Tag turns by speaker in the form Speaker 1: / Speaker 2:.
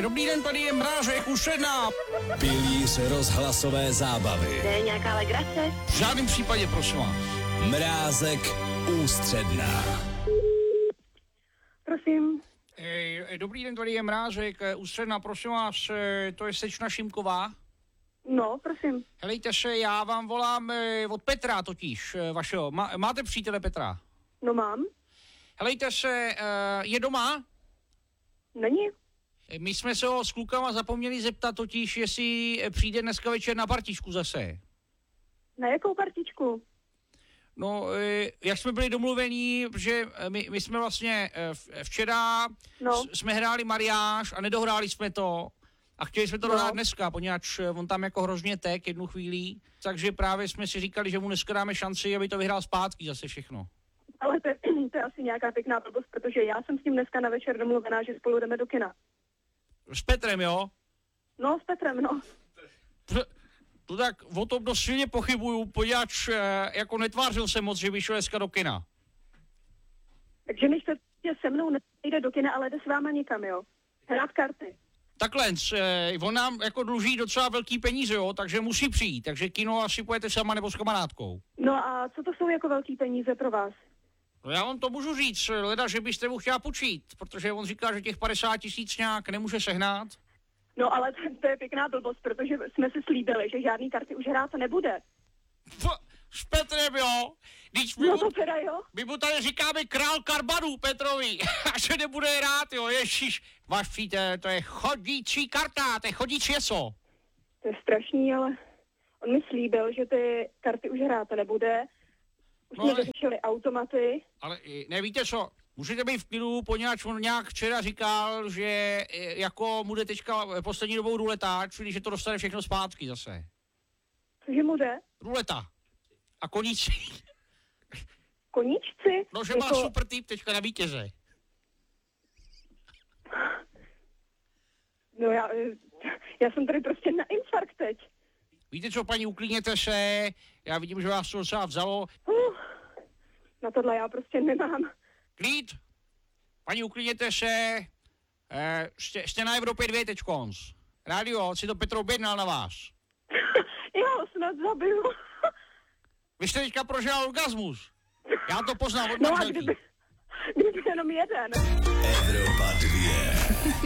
Speaker 1: Dobrý den, tady je Mrážek, Ústředná.
Speaker 2: Pilíř rozhlasové zábavy.
Speaker 3: To je nějaká legrace?
Speaker 1: V žádném případě, prosím vás.
Speaker 2: Mrázek, Ústředná.
Speaker 3: Prosím.
Speaker 1: Dobrý den, tady je Mrážek, Ústředná, prosím vás, to je slečna Šimková.
Speaker 3: No, prosím.
Speaker 1: Helejte se, já vám volám od Petra totiž, vašeho. Máte přítele Petra?
Speaker 3: No mám.
Speaker 1: Helejte se, je doma?
Speaker 3: Není.
Speaker 1: My jsme se ho s klukama zapomněli zeptat totiž, jestli přijde dneska večer na partičku zase.
Speaker 3: Na jakou partičku?
Speaker 1: No, jak jsme byli domluvení, že my jsme vlastně včera jsme hráli mariáž a nedohráli jsme to a chtěli jsme to dohrát dneska, poněvadž on tam jako hrozně tek jednu chvíli, takže právě jsme si říkali, že mu dneska dáme šanci, aby to vyhrál zpátky zase všechno.
Speaker 3: Ale to je asi nějaká pěkná blbost, protože já jsem s ním dneska na večer domluvená, že spolu jdeme do kina.
Speaker 1: S Petrem, jo?
Speaker 3: No, s Petrem, no.
Speaker 1: To tak o tom dost silně pochybuju, poněvadž jako netvářil se moc, že by šel dneska do kina.
Speaker 3: Takže mi chcete, že se mnou nejde do kina, ale jde s váma někam, jo? Hrát karty.
Speaker 1: Takhle, on nám jako dluží docela velký peníze, jo, takže musí přijít, takže kino asi pojete sama nebo s kamarádkou.
Speaker 3: No a co to jsou jako velký peníze pro vás?
Speaker 1: No já vám to můžu říct, leda, že byste mu chtěla půjčit, protože on říká, že těch 50 000 nějak nemůže sehnat.
Speaker 3: No ale to je pěkná blbost, protože jsme si slíbili, že žádný karty už hrát nebude.
Speaker 1: S Petrem, jo?
Speaker 3: No to teda, jo?
Speaker 1: My mu tady říkáme král Karbanů Petrovi, a že nebude hrát, jo, ježiš. Váš přítel, to je chodící karta, to je chodící jeso.
Speaker 3: To je strašný, ale on mi slíbil, že ty karty už hrát nebude. Už jsme vyřešili automaty.
Speaker 1: Ale nevíte co, můžete být v klidu, poněvadž on nějak včera říkal, že jako mu jde teďka poslední dobou ruleta, čili že to dostane všechno zpátky zase.
Speaker 3: Cože mu jde?
Speaker 1: Ruleta. A koníčci.
Speaker 3: Koníčci?
Speaker 1: No, že má super typ teďka na vítěze.
Speaker 3: No já jsem tady prostě na infarkt teď.
Speaker 1: Víte co, paní, uklidněte se, já vidím, že vás to docela vzalo.
Speaker 3: Na tohle já prostě nemám.
Speaker 1: Klid, paní, uklidněte se, jste na Evropě 2 teďkonc. Rádio, si to Petr objednal na vás.
Speaker 3: Já ho snad zabiju.
Speaker 1: Vy jste teďka prožil orgasmus. Já to poznám od
Speaker 3: No a
Speaker 1: manželky.
Speaker 3: kdyby jenom jeden.
Speaker 2: Evropa 2.